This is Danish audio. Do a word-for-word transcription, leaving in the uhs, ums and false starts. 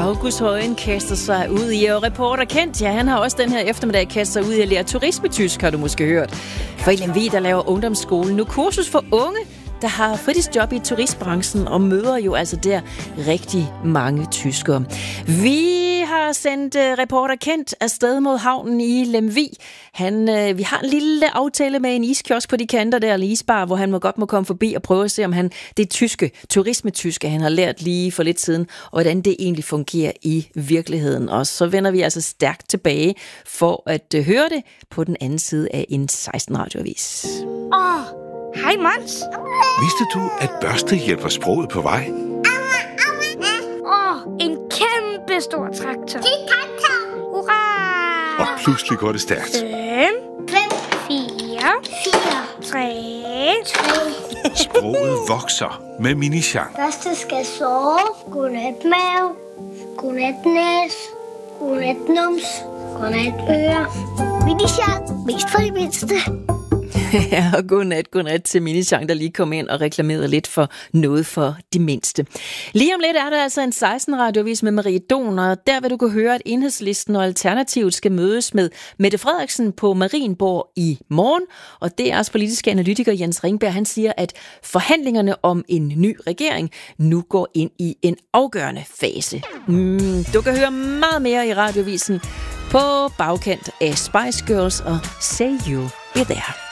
August Højen kaster sig ud i, og reporter Kent, ja, han har også den her eftermiddag kastet sig ud i at lære turismetysk, har du måske hørt. For I L M V, der laver ungdomsskolen nu kursus for unge, der har fritidsjob i turistbranchen og møder jo altså der rigtig mange tyskere. Vi har sendt uh, reporter Kent afsted mod havnen i Lemvig. Han, uh, vi har en lille aftale med en iskiosk på de kanter der, eller isbar, hvor han må godt må komme forbi og prøve at se, om han det tyske, turismetyske, han har lært lige for lidt siden, og hvordan det egentlig fungerer i virkeligheden. Og så vender vi altså stærkt tilbage for at uh, høre det på den anden side af en seksten radioavis. Åh, oh, hej Mons. Vidste du, at børste hjælper sproget på vej? Åh, oh, en kæmpe stor traktor. Det er traktor. Hurra! Og pludselig går det stærkt. Fem, Fem, fire, fire, tre, tre. Sproget vokser med Mini-Jean. Første skal sove. Godnat mave. Godnat næs. Godnat nums. Godnat øre. Mini-Jean. Mest for de mindste. Ja, og godnat, godnat til Mini-Jean, der lige kom ind og reklamerede lidt for noget for de mindste. Lige om lidt er der altså en seksten radioavis med Marie Don, og der vil du kunne høre, at Enhedslisten og Alternativet skal mødes med Mette Frederiksen på Marienborg i morgen. Og det er også politiske analytiker Jens Ringberg, han siger, at forhandlingerne om en ny regering nu går ind i en afgørende fase. Mm, du kan høre meget mere i radioavisen på bagkant af Spice Girls og Say You Be There.